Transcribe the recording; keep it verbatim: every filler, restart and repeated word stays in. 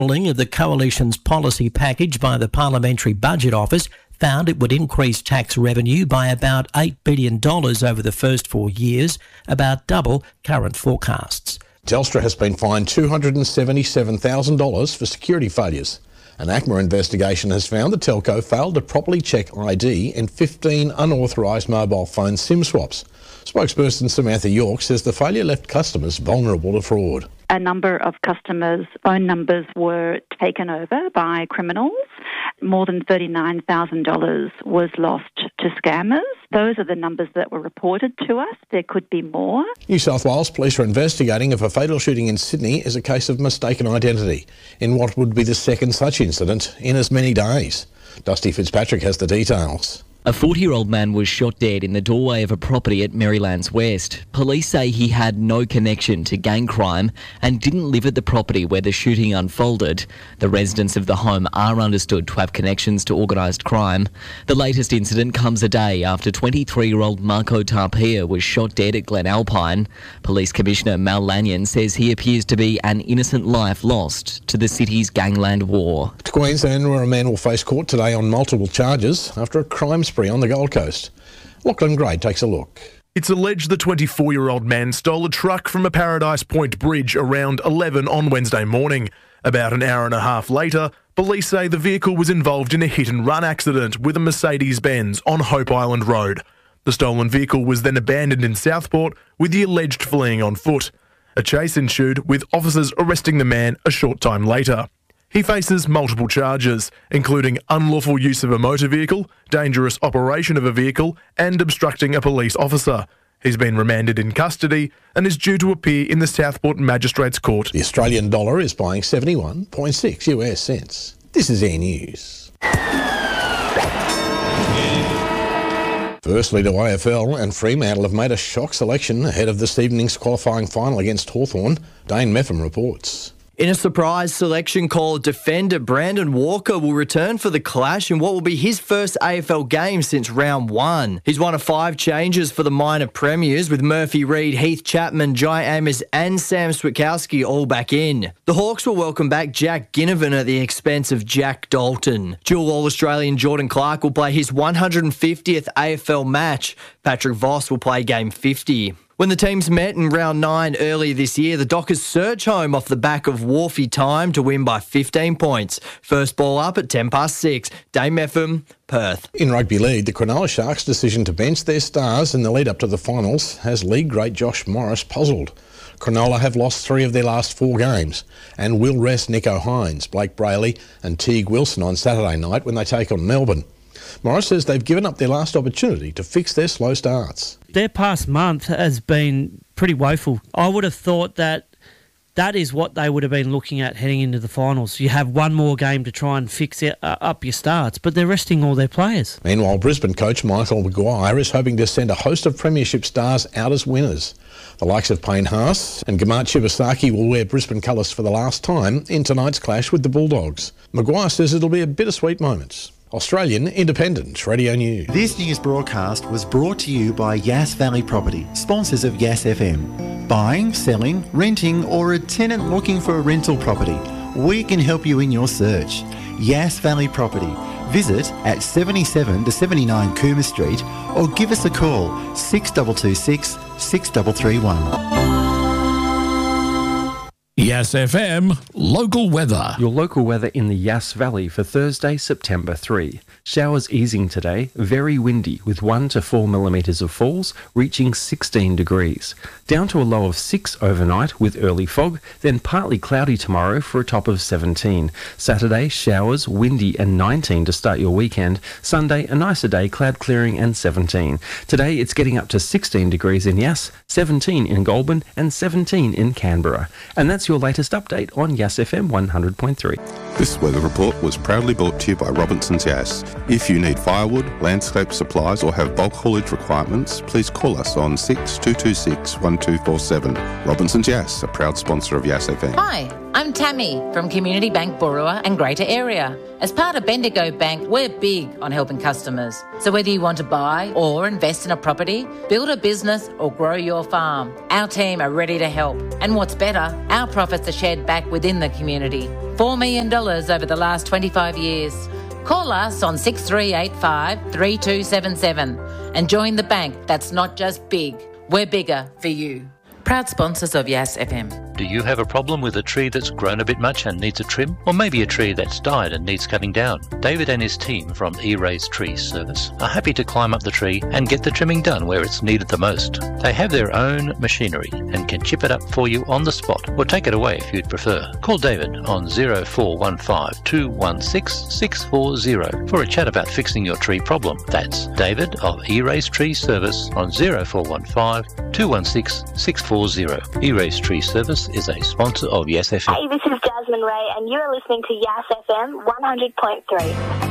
of the Coalition's policy package by the Parliamentary Budget Office found it would increase tax revenue by about eight billion dollars over the first four years, about double current forecasts. Telstra has been fined two hundred seventy-seven thousand dollars for security failures. An A C M A investigation has found the telco failed to properly check I D in fifteen unauthorised mobile phone SIM swaps. Spokesperson Samantha York says the failure left customers vulnerable to fraud. A number of customers' phone numbers were taken over by criminals. More than thirty-nine thousand dollars was lost to scammers. Those are the numbers that were reported to us. There could be more. New South Wales police are investigating if a fatal shooting in Sydney is a case of mistaken identity in what would be the second such incident in as many days. Dusty Fitzpatrick has the details. A forty-year-old man was shot dead in the doorway of a property at Marylands West. Police say he had no connection to gang crime and didn't live at the property where the shooting unfolded. The residents of the home are understood to have connections to organised crime. The latest incident comes a day after twenty-three-year-old Marco Tarpia was shot dead at Glen Alpine. Police Commissioner Mal Lanyon says he appears to be an innocent life lost to the city's gangland war. To Queensland, where a man will face court today on multiple charges after a crime spree on the Gold Coast. Lachlan Gray takes a look. It's alleged the twenty-four-year-old man stole a truck from a Paradise Point bridge around eleven on Wednesday morning. About an hour and a half later, police say the vehicle was involved in a hit-and-run accident with a Mercedes-Benz on Hope Island Road. The stolen vehicle was then abandoned in Southport, with the alleged fleeing on foot. A chase ensued, with officers arresting the man a short time later. He faces multiple charges, including unlawful use of a motor vehicle, dangerous operation of a vehicle, and obstructing a police officer. He's been remanded in custody and is due to appear in the Southport Magistrates Court. The Australian dollar is buying seventy-one point six U S cents. This is Air News. Firstly to A F L, and Fremantle have made a shock selection ahead of this evening's qualifying final against Hawthorn. Dane Meffam reports. In a surprise selection call, defender Brandon Walker will return for the clash in what will be his first A F L game since round one. He's one of five changes for the minor premiers, with Murphy Reid, Heath Chapman, Jai Amos and Sam Switkowski all back in. The Hawks will welcome back Jack Ginnivan at the expense of Jack Dalton. Dual All-Australian Jordan Clark will play his one hundred fiftieth A F L match. Patrick Voss will play game fifty. When the teams met in round nine earlier this year, the Dockers surge home off the back of Wharfie time to win by fifteen points. First ball up at ten past six. Dame Meffam, Perth. In rugby league, the Cronulla Sharks' decision to bench their stars in the lead up to the finals has league great Josh Morris puzzled. Cronulla have lost three of their last four games and will rest Nico Hines, Blake Brayley and Teague Wilson on Saturday night when they take on Melbourne. Morris says they've given up their last opportunity to fix their slow starts. Their past month has been pretty woeful. I would have thought that that is what they would have been looking at heading into the finals. You have one more game to try and fix it, uh, up your starts, but they're resting all their players. Meanwhile, Brisbane coach Michael Maguire is hoping to send a host of premiership stars out as winners. The likes of Payne Haas and Gamat Shibasaki will wear Brisbane colours for the last time in tonight's clash with the Bulldogs. Maguire says it'll be a bittersweet moment. Australian Independent Radio News. This news broadcast was brought to you by Yass Valley Property, sponsors of Yass F M. Buying, selling, renting, or a tenant looking for a rental property, we can help you in your search. Yass Valley Property. Visit at seventy-seven to seventy-nine Coomer Street or give us a call six two two six, six three three one. Yass F M, local weather. Your local weather in the Yass Valley for Thursday, September third. Showers easing today, very windy with one to four millimetres of falls, reaching sixteen degrees. Down to a low of six overnight with early fog, then partly cloudy tomorrow for a top of seventeen. Saturday, showers, windy and nineteen to start your weekend. Sunday, a nicer day, cloud clearing and seventeen. Today, it's getting up to sixteen degrees in Yass, seventeen in Goulburn and seventeen in Canberra. And that's your latest update on Yass F M one hundred point three. This weather report was proudly brought to you by Robinson's Yass. If you need firewood, landscape supplies or have bulk haulage requirements, please call us on six two two six, one two four seven. Robinson's Yass, a proud sponsor of Yass F M. Hi, I'm Tammy from Community Bank Borua and Greater Area. As part of Bendigo Bank, we're big on helping customers. So whether you want to buy or invest in a property, build a business or grow your farm, our team are ready to help. And what's better, our profits are shared back within the community. four million dollars over the last twenty-five years. Call us on six three eight five, three two seven seven and join the bank that's not just big, we're bigger for you. Proud sponsors of Yas F M. Do you have a problem with a tree that's grown a bit much and needs a trim? Or maybe a tree that's died and needs cutting down? David and his team from E-Rays Tree Service are happy to climb up the tree and get the trimming done where it's needed the most. They have their own machinery and can chip it up for you on the spot or take it away if you'd prefer. Call David on zero four one five, two one six, six four zero for a chat about fixing your tree problem. That's David of E-Rays Tree Service on zero four one five, two one six, six four zero. E-Rays Tree Service is a sponsor of Yas F M. Hey, this is Jasmine Ray and you are listening to Yas F M one hundred point three.